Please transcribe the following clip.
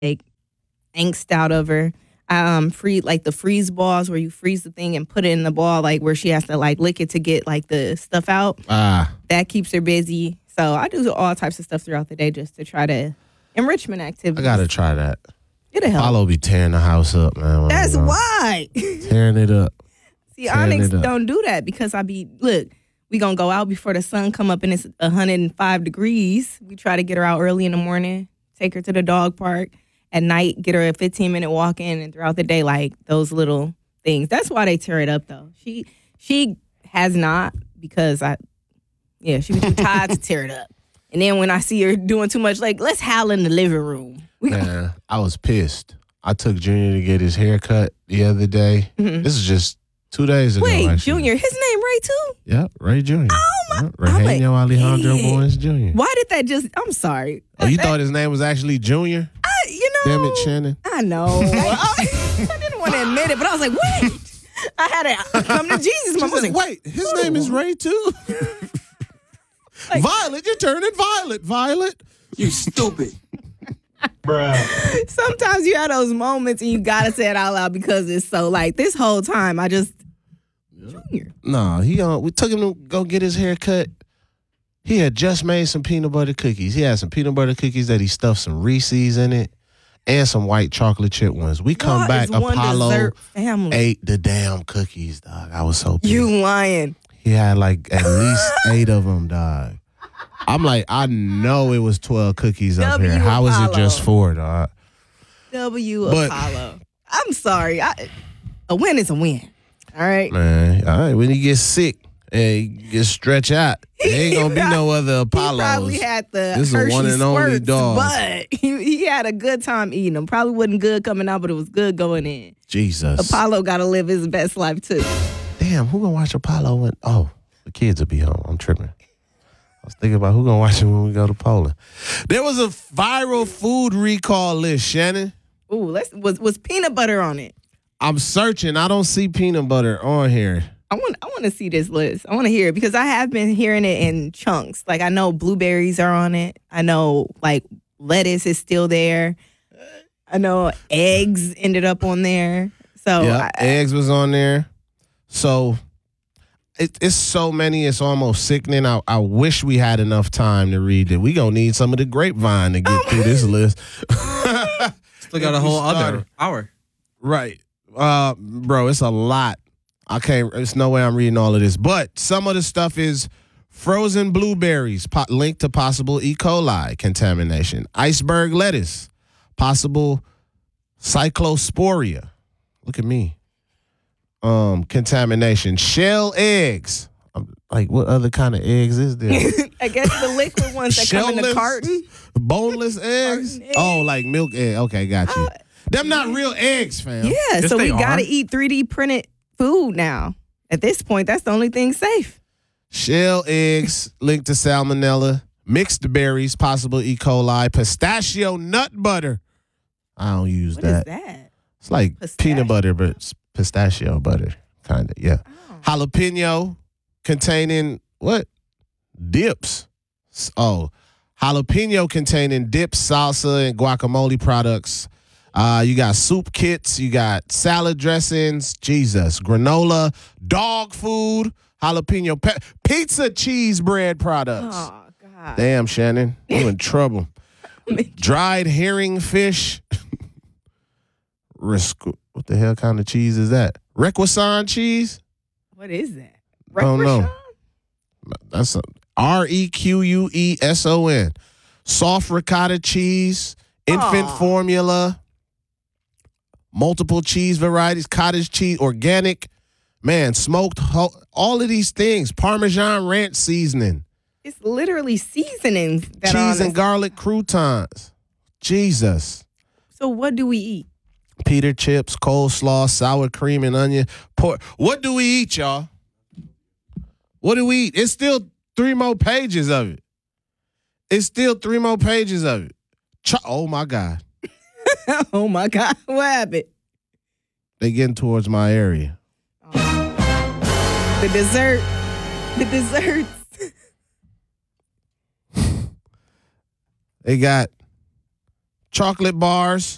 like angst out of her. Free like the freeze balls where you freeze the thing and put it in the ball, like where she has to like lick it to get like the stuff out. That keeps her busy. So I do all types of stuff throughout the day just to try to enrichment activities. I gotta try that. It'll help. Apollo be tearing the house up, man. That's why. Tearing it up. See, Onyx don't do that because we gonna go out before the sun come up and it's 105 degrees. We try to get her out early in the morning, take her to the dog park. At night, get her a 15-minute walk in, and throughout the day, like those little things. That's why they tear it up, though. She has not because she was too tired to tear it up. And then when I see her doing too much, like let's howl in the living room. Man, I was pissed. I took Junior to get his hair cut the other day. Mm-hmm. This is just 2 days ago. Wait, actually. Junior, his name Ray too? Yep, Ray Junior. Oh my! Eugenio Alejandro Boyens Jr. Why did that just? I'm sorry. Oh, you thought his name was actually Junior? Damn it, Shannon. I know. I didn't want to admit it, but I was like, wait. I had to come to Jesus. I was like, wait, his name is Ray too? Like, Violet, you're turning violet. Violet. You stupid. Bruh. Sometimes you have those moments and you got to say it out loud because it's so like this whole time I just, Junior. No, we took him to go get his hair cut. He had just made some peanut butter cookies. He had some peanut butter cookies that he stuffed some Reese's in it and some white chocolate chip ones. We come back, Apollo ate the damn cookies, dog. I was so pissed. You lying. He had like at least 8 of them, dog. I'm like, I know it was 12 cookies up here. How is it just 4, dog? Apollo. I'm sorry. A win is a win. All right? Man, all right. When he gets sick, and get stretch out. There ain't gonna be no other Apollos. He probably had the this Hershey is one and only squirts, dog. but he had a good time eating them. Probably wasn't good coming out, but it was good going in. Jesus. Apollo got to live his best life too. Damn, who gonna watch Apollo when? Oh, the kids will be home. I'm tripping. I was thinking about who gonna watch it when we go to Poland. There was a viral food recall list, Shannon. Ooh, was peanut butter on it? I'm searching. I don't see peanut butter on here. I want to see this list. I want to hear it because I have been hearing it in chunks. Like I know blueberries are on it. I know like lettuce is still there. I know eggs ended up on there. So yeah, eggs was on there. So it's so many. It's almost sickening. I wish we had enough time to read it. We gonna need some of the grapevine to get through this list. Still got a whole other hour. Right, bro. It's a lot. I can't. There's no way I'm reading all of this. But some of the stuff is frozen blueberries linked to possible E. coli contamination. Iceberg lettuce, possible cyclosporia. Look at me. Contamination. Shell eggs. Like, what other kind of eggs is there? I guess the liquid ones that come in the carton. Boneless eggs? Oh, like milk egg. Okay, got you. Them not real eggs, fam. Yeah, yes, so we got to eat 3D printed food now. At this point, that's the only thing safe. Shell eggs linked to salmonella. Mixed berries, possible E. coli. Pistachio nut butter. I don't use that. What is that? It's like peanut butter, but it's pistachio butter, kind of, yeah. Oh. Jalapeno containing what? Dips. Oh, jalapeno containing dips, salsa, and guacamole products. You got soup kits. You got salad dressings. Jesus. Granola, dog food, jalapeno, pizza cheese bread products. Oh, God. Damn, Shannon. You in trouble. Dried herring fish. What the hell kind of cheese is that? Requesón cheese? What is that? I don't know. That's Requeson. Soft ricotta cheese, infant formula, multiple cheese varieties, cottage cheese, organic, man, smoked, all of these things. Parmesan ranch seasoning. It's literally seasonings. Cheese and garlic croutons. Jesus. So what do we eat? Pita chips, coleslaw, sour cream and onion. Pork. What do we eat, y'all? What do we eat? It's still 3 more pages of it. It's still 3 more pages of it. Oh, my God. Oh, my God. What happened? They getting towards my area. The dessert. The desserts. They got chocolate bars,